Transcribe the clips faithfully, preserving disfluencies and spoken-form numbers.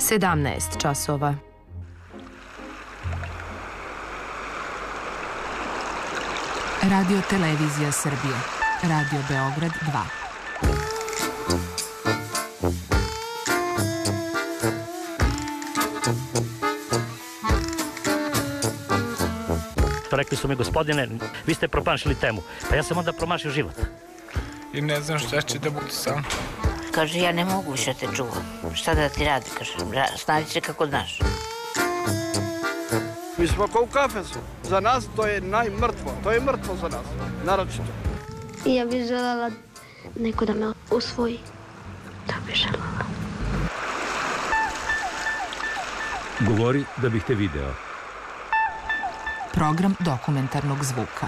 sedamnaest časova. Radio Televizija Srbije. Radio Beograd dva. Rekli su mi, gospodine, vi ste promašili temu. Pa ja sam onda promašio život. I ne znam šta će da bude sam. Kaže, ja ne mogu više te čuvam. Šta da ti radi, kaže, snađi se kako znaš. Mi smo kao u kafesu. Za nas to je najmrtvo. To je mrtvo za nas, naročito. Ja bih željela neko da me usvoji. To bih željela. Govori da bih te video. Program dokumentarnog zvuka.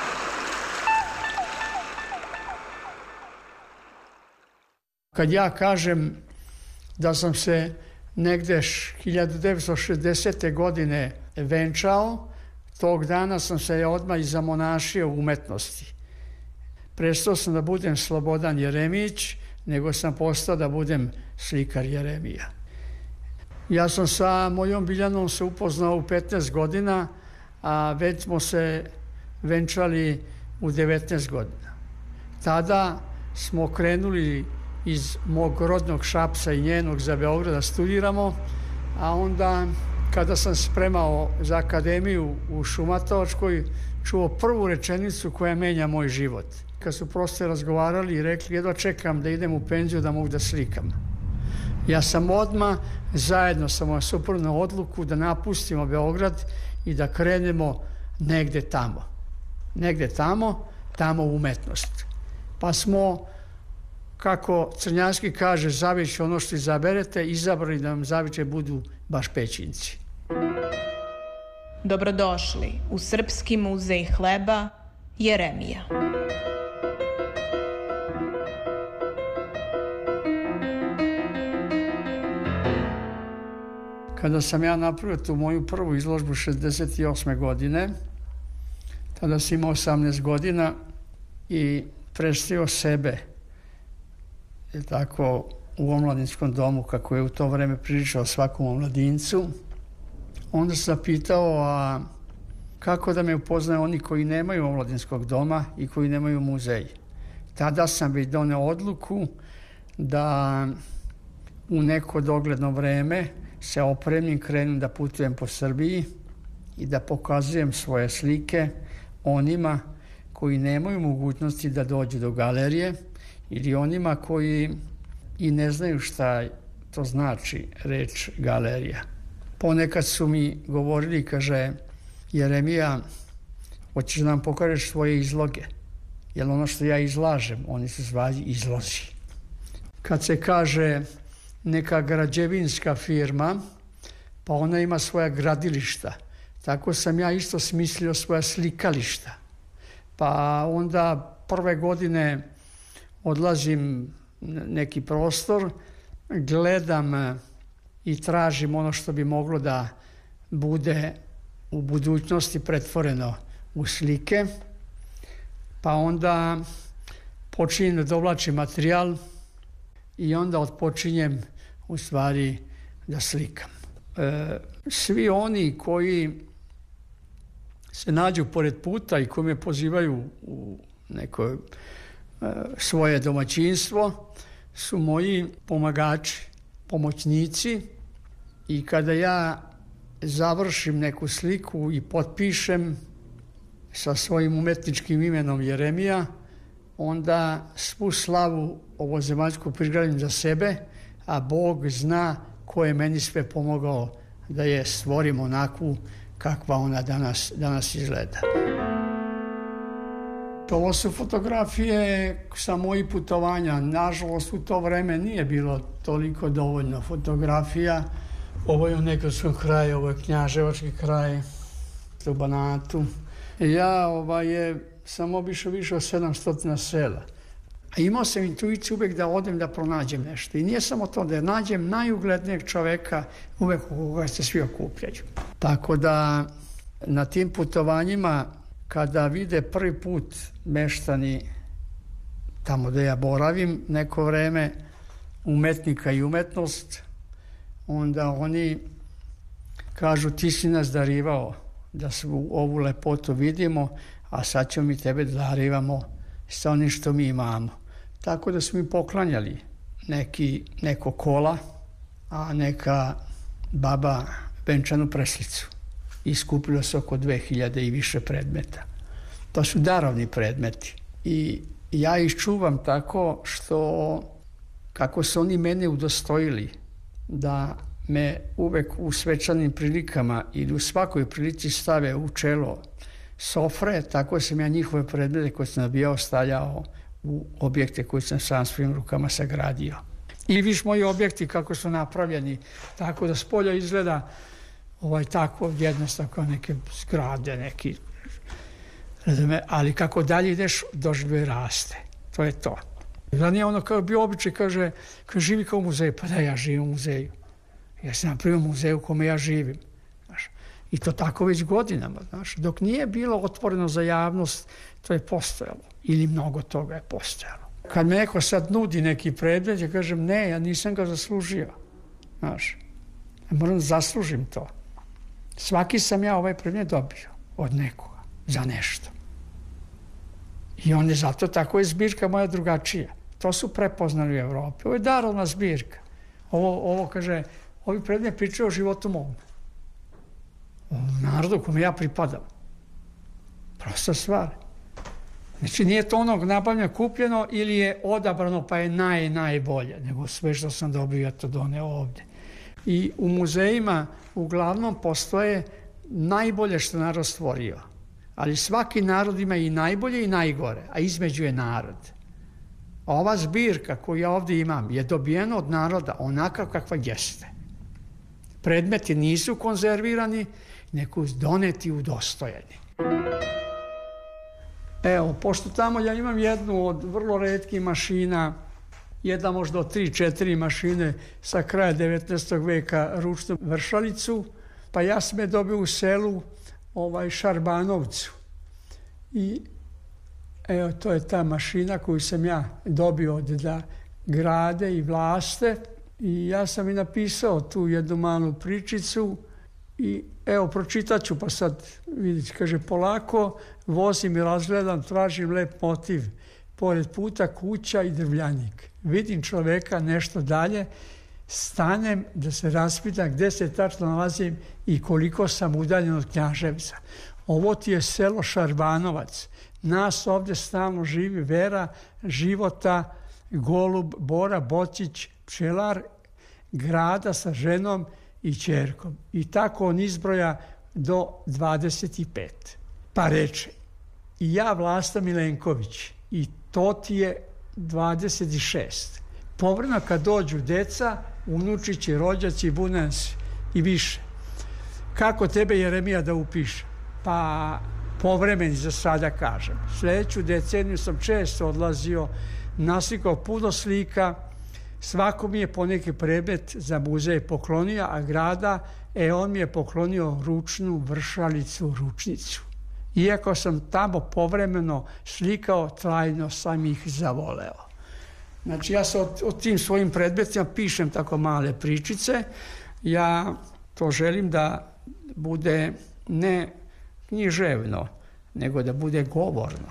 Kad ja kažem da sam se negde hiljadu devetsto šezdesete. godine venčao, tog dana sam se odmah i zamonašio u umetnosti. Prestao sam da budem Slobodan Jeremić, nego sam postao da budem slikar Jeremija. Ja sam sa mojom Biljanom se upoznao u petnaest godina, a već smo se venčali u devetnaest godina. Tada smo krenuli iz mog rodnog Šapca i njenog za Beograd da studiramo, a onda kada sam spremao za akademiju u Šumatovačkoj, čuo prvu rečenicu koja menja moj život. Kad su prosto razgovarali i rekli, jedva čekam da idem u penziju da mogu da slikam. Ja sam odmah zajedno sa mojom suprugom odluku da napustimo Beograd i da krenemo negde tamo. Negde tamo, tamo u umetnost. Pa smo, kako Crnjanski kaže, zaviće ono što izaberete, izabrali da nam zaviće budu baš Pećinci. Dobrodošli u Srpski muzej hleba Jeremija. Kada sam ja napravio tu moju prvu izložbu šezdeset osme. godine, tada sam imao osamnaest godina i predstavio sebe, je tako, u omladinskom domu, kako je u to vreme pričao svakom omladincu. Onda sam pitao, a kako da me upoznaju oni koji nemaju omladinskog doma i koji nemaju muzej. Tada sam već doneo odluku da u neko dogledno vreme se opremim, krenem da putujem po Srbiji i da pokazujem svoje slike onima koji nemaju mogućnosti da dođu do galerije ili onima koji i ne znaju šta to znači reč galerija. Ponekad su mi govorili, kaže, Jeremija, hoćeš da nam pokažeš svoje izloge, jer ono što ja izlažem, oni se zvali izlozi. Kad se kaže neka građevinska firma, pa ona ima svoja gradilišta, tako sam ja isto smislio svoja slikališta. Pa onda prve godine odlazim neki prostor, gledam i tražim ono što bi moglo da bude u budućnosti pretvoreno u slike, pa onda počinjem da dovlačim materijal i onda otpočinjem u stvari da slikam. E, svi oni koji se nađu pored puta i koji me pozivaju u neko e, svoje domaćinstvo su moji pomagači, pomoćnici, i kada ja završim neku sliku i potpišem sa svojim umetničkim imenom Jeremija, onda svu slavu ovozemaljsku prigradim za sebe, a Bog zna ko je meni sve pomogao da je stvorim onakvu kakva ona danas, danas izgleda. Ovo su fotografije sa mojih putovanja. Nažalost, u to vreme nije bilo toliko dovoljno fotografija. Ovo je u Negotskom kraju, ovo je Knjaževački kraj, u Banatu. Ja ovaj, je, sam obišao više od sedamsto sela. A imao sam intuiciju uvek da odem da pronađem nešto. I nije samo to, da nađem najuglednijeg čoveka uvek u koga se svi okupljaju. Tako da na tim putovanjima, kada vide prvi put meštani tamo da ja boravim neko vreme, umetnika i umetnost, onda oni kažu ti si nas darivao da svu ovu lepotu vidimo, a sad ćemo mi tebe da darivamo sa onim što mi imamo. Tako da smo mi poklanjali neki, neko kola, a neka baba venčanu preslicu. Iskupilo se oko dve hiljade i više predmeta. To su darovni predmeti. I ja ih čuvam tako što, kako su oni mene udostojili da me uvek u svečanim prilikama ili u svakoj prilici stave u čelo sofre, tako sam ja njihove predmete koje sam nabijao stavljao u objekte koje sam sam svojim rukama sagradio. I viš moji objekti kako su napravljeni, tako da s polja izgleda ovaj, tako jednostavno kao neke zgrade, neki, razume, ali kako dalje ideš, doživljaj raste. To je to. Ranije ono kao bio običaj, kaže, kaže, živi kao u muzeju. Pa da, ja živim u muzeju. Ja sam napravio muzeju u kome ja živim. Znaš. I to tako već godinama. Znaš. Dok nije bilo otvoreno za javnost, to je postojalo. Ili mnogo toga je postojalo. Kad me neko sad nudi neki predmet, ja kažem, ne, ja nisam ga zaslužio. Znaš. Ja moram da zaslužim to. Svaki sam ja ovaj predmet dobio od nekoga za nešto. I on je zato, tako je zbirka moja drugačija. To su prepoznali u Evropi. Ovo je darovna zbirka. Ovo, ovo kaže, ovi predmet pričaju o životu mom. O narodu kome ja pripadam. Prosta stvar. Znači nije to onog nabavljeno kupljeno ili je odabrano pa je naj, najbolje, nego sve što sam dobio ja to doneo ovde. I u muzejima uglavnom postoje najbolje što narod stvorio. Ali svaki narod ima i najbolje i najgore, a između je narod. Ova zbirka koju ja ovdje imam je dobijena od naroda onaka kakva jeste. Predmeti nisu konzervirani, nego doneti udostojeni. Evo, pošto tamo ja imam jednu od vrlo retkih mašina, jedna možda od tri, četiri mašine sa kraja devetnaestog veka ručnu vršalicu, pa ja sam je dobio u selu ovaj Šarbanovcu. I evo, to je ta mašina koju sam ja dobio od da grade i vlaste. I ja sam i napisao tu jednu malu pričicu i evo, pročitat ću, pa sad vidite, kaže, polako vozim i razgledam, tražim lep motiv. Pored puta kuća i drvljanik. Vidim čoveka nešto dalje, stanem da se raspitam gde se tačno nalazim i koliko sam udaljen od Knjaževca. Ovo ti je selo Šarbanovac. Nas ovde stalno živi Vera, Života, Golub, Bora, Bocić, pčelar, grada sa ženom i ćerkom. I tako on izbroja do dvadeset pet. Pa reče, i ja Vlasta Milenković, i to ti je dvadeset šest. Povremeno kad dođu deca, unučići, rođaci, bunansi i više. Kako tebe Jeremija da upiše? Pa povremeni za sada kažem. Sljedeću deceniju sam često odlazio, naslikao puno slika, svako mi je po neki predmet za muzej poklonio, a grada, e on mi je poklonio ručnu vršalicu, ručnicu. Iako sam tamo povremeno slikao, trajno sam ih zavoleo. Znači ja se o, o tim svojim predmetima pišem tako male pričice. Ja to želim da bude ne književno, nego da bude govorno.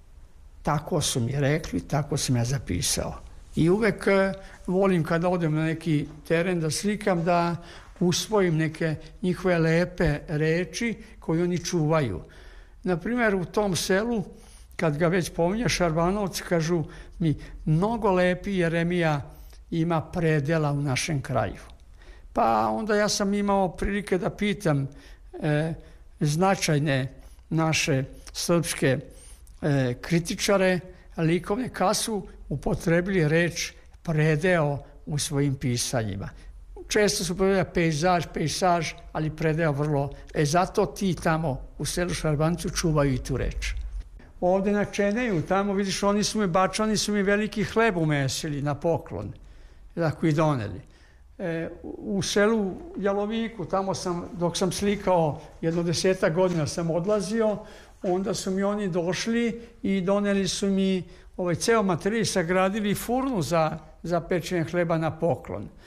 Tako su mi rekli, tako sam ja zapisao. I uvek volim kada odem na neki teren da slikam, da usvojim neke njihove lepe reči koje oni čuvaju. Naprimjer, u tom selu, kad ga već pominje Šarbanovci, kažu mi, mnogo lepi Jeremija ima predela u našem kraju. Pa onda ja sam imao prilike da pitam e, značajne naše srpske e, kritičare likovne, kad su upotrebili reč predeo u svojim pisanjima. Često su povedali pejzaž, pejsaž, ali predeo vrlo. E zato ti tamo u selu Šarbancu čuvaju i tu reč. Ovde na Čeneju, tamo vidiš, oni su mi bačani, su mi veliki hleb umesili na poklon, tako i doneli. E, u selu Jaloviku, tamo sam, dok sam slikao jedno deseta godina sam odlazio, onda su mi oni došli i doneli su mi ovaj ceo materijal, sagradili furnu za, za pečenje hleba na poklon.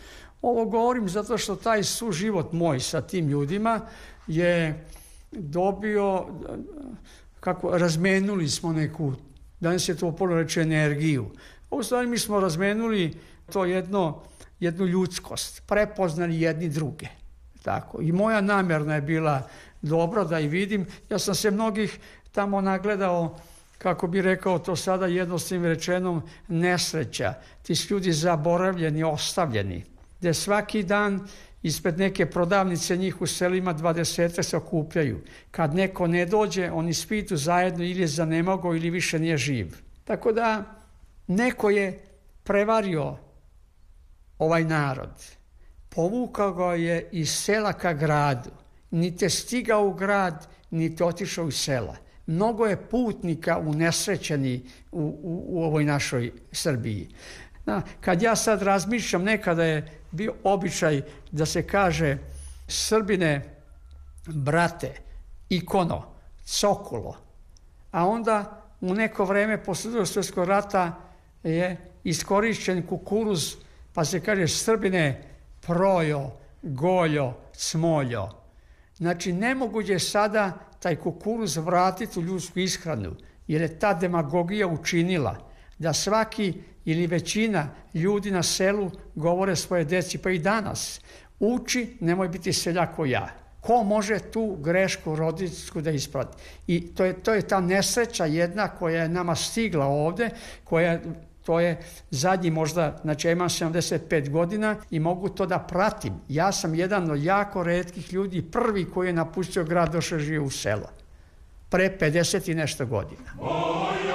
Ovo govorim zato što taj suživot moj sa tim ljudima je dobio, kako, razmenuli smo neku, danas je to polo reče, energiju. U stvari mi smo razmenuli to jedno, jednu ljudskost, prepoznali jedni druge. Tako. I moja namjerna je bila dobro da i vidim. Ja sam se mnogih tamo nagledao, kako bi rekao to sada jednostavnim rečenom, nesreća. Ti su ljudi zaboravljeni, ostavljeni. Gde svaki dan ispred neke prodavnice njih u selima dvadesetak se okupljaju. Kad neko ne dođe, oni spitu zajedno ili je zanemogao ili više nije živ. Tako da neko je prevario ovaj narod. Povukao ga je iz sela ka gradu. Niti je stigao u grad, niti je otišao iz sela. Mnogo je putnika unesrećeni u, u, u ovoj našoj Srbiji. Na, kad ja sad razmišljam, nekada je bio običaj da se kaže Srbine, brate, ikono, cokulo. A onda u neko vreme posle Drugog svjetskog rata je iskorišćen kukuruz, pa se kaže Srbine, projo, goljo, smoljo. Znači, nemoguće je sada taj kukuruz vratiti u ljudsku ishranu, jer je ta demagogija učinila da svaki ili većina ljudi na selu govore svoje deci, pa i danas, uči, nemoj biti seljak ko ja. Ko može tu grešku roditeljsku da ispravi? I to je, to je ta nesreća jedna koja je nama stigla ovde, koja to je zadnji možda, znači ja imam sedamdeset pet godina i mogu to da pratim. Ja sam jedan od jako retkih ljudi, prvi koji je napustio grad, došao živio u selo. Pre pedeset i nešto godina.